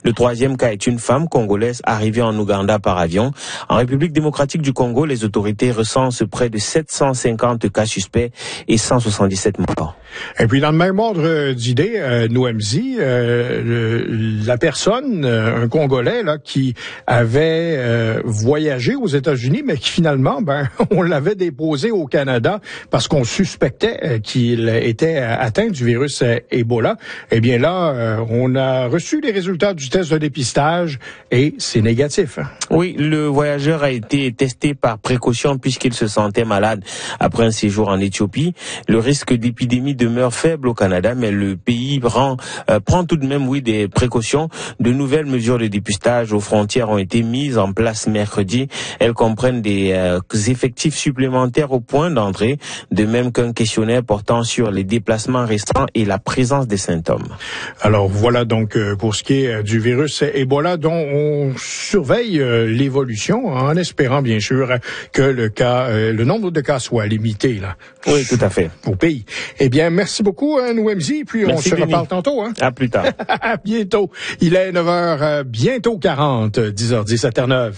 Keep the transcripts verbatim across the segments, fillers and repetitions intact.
Le troisième cas est une femme congolaise arrivée en Ouganda par avion. En République démocratique du Congo, les autorités recensent près de sept cent cinquante cas suspects et cent soixante-dix-sept morts. Et puis, dans le même ordre d'idée, euh, Nouamzi, euh, le, la personne, euh, un Congolais là, qui avait euh, voyagé aux États-Unis, mais qui finalement, ben, on l'avait déposé au Canada parce qu'on suspectait euh, qu'il était atteint du virus euh, Ebola. Eh bien là, euh, on a reçu les résultats du test de dépistage et c'est négatif. Hein? Oui, le voyageur a été testé par précaution puisqu'il se sentait malade après un séjour en Éthiopie. Le risque d'épidémie demeure faible au Canada, mais le pays prend, euh, prend tout de même, oui, des précautions. De nouvelles mesures de dépistage aux frontières ont été mises en place mercredi. Elles comprennent des euh, effectifs supplémentaires au point d'entrée, de même qu'un questionnaire portant sur les déplacements récents et la présence des symptômes. Alors voilà donc euh, pour ce qui est du virus Ebola, dont on surveille euh, l'évolution en espérant bien sûr que le cas, euh, le nombre de cas soit limité là. Oui, tout à fait. Au pays. Eh bien, merci beaucoup, hein, Nouamzi, puis merci, on se Denis. reparle tantôt. Hein? À plus tard. À bientôt. Il est neuf heures, euh, bientôt quarante, dix heures dix à Terre-Neuve.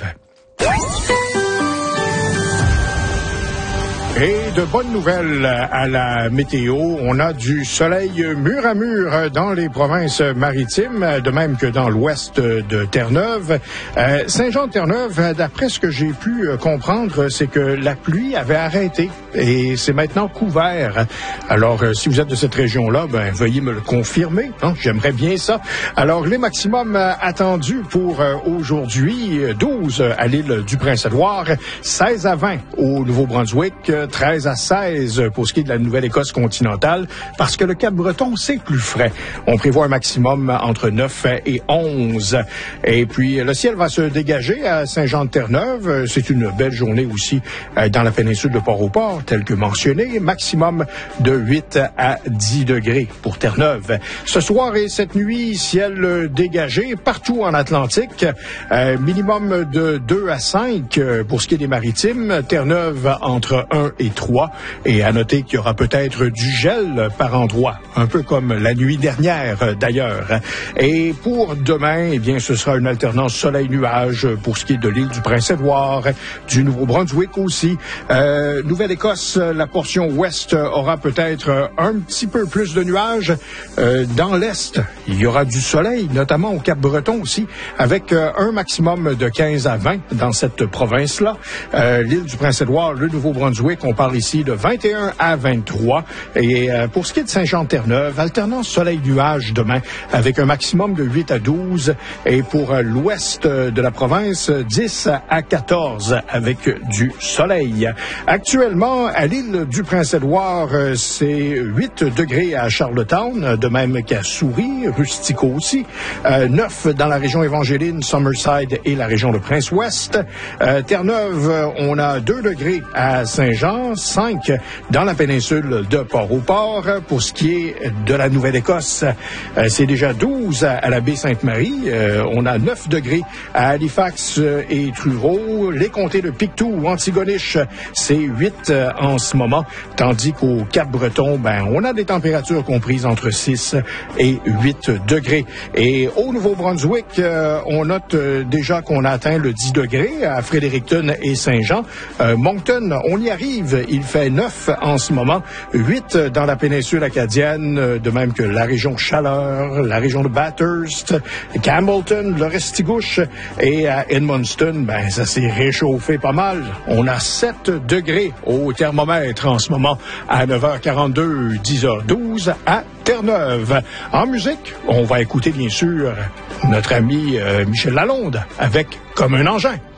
Et de bonnes nouvelles à la météo. On a du soleil mur à mur dans les provinces maritimes, de même que dans l'ouest de Terre-Neuve. Euh, Saint-Jean-de-Terre-Neuve, d'après ce que j'ai pu comprendre, c'est que la pluie avait arrêté et c'est maintenant couvert. Alors, euh, si vous êtes de cette région-là, ben veuillez me le confirmer. Hein? J'aimerais bien ça. Alors, les maximums attendus pour euh, aujourd'hui, douze à l'île du Prince-Édouard, seize à vingt au Nouveau-Brunswick, treize à seize pour ce qui est de la Nouvelle-Écosse continentale, parce que le Cap-Breton, c'est plus frais. On prévoit un maximum entre neuf et onze. Et puis, le ciel va se dégager à Saint-Jean-de-Terre-Neuve. C'est une belle journée aussi dans la péninsule de Port-au-Port, tel que mentionné. Maximum de huit à dix degrés pour Terre-Neuve. Ce soir et cette nuit, ciel dégagé partout en Atlantique. Euh, minimum de deux à cinq pour ce qui est des maritimes. Terre-Neuve entre un et trois. Et à noter qu'il y aura peut-être du gel par endroit, un peu comme la nuit dernière d'ailleurs. Et pour demain, eh bien, ce sera une alternance soleil-nuage pour ce qui est de l'île du Prince-Édouard, du Nouveau-Brunswick aussi. Euh, Nouvelle-Écosse, la portion ouest aura peut-être un petit peu plus de nuages. Euh, dans l'est, il y aura du soleil, notamment au Cap-Breton aussi, avec euh, un maximum de quinze à vingt dans cette province-là. Euh, l'île du Prince-Édouard, le Nouveau-Brunswick, on parle ici de vingt et un à vingt-trois. Et euh, pour ce qui est de Saint-Jean-de-Terre-Neuve, alternance soleil-nuage demain avec un maximum de huit à douze. Et pour euh, l'ouest de la province, dix à quatorze avec du soleil. Actuellement, à l'île du Prince-Édouard, euh, c'est huit degrés à Charlottetown, de même qu'à Souris, Rustico aussi. Euh, neuf dans la région évangéline, Summerside et la région de Prince-Ouest. Euh, Terre-Neuve, on a deux degrés à Saint-Jean, cinq dans la péninsule de Port-au-Port. Pour ce qui est de la Nouvelle-Écosse, euh, c'est déjà douze à, à la baie Sainte-Marie. Euh, on a neuf degrés à Halifax et Truro. Les comtés de Pictou ou Antigonish, c'est huit euh, en ce moment. Tandis qu'au Cap-Breton, ben, on a des températures comprises entre six et huit degrés. Et au Nouveau-Brunswick, euh, on note euh, déjà qu'on a atteint le dix degrés à Fredericton et Saint-Jean. Euh, Moncton, on y arrive. Il fait neuf en ce moment, huit dans la péninsule acadienne, de même que la région Chaleur, la région de Bathurst, Campbellton, le Restigouche et à Edmundston, ben, ça s'est réchauffé pas mal. On a sept degrés au thermomètre en ce moment à neuf heures quarante-deux, dix heures douze à Terre-Neuve. En musique, on va écouter bien sûr notre ami euh, Michel Lalonde avec Comme un engin.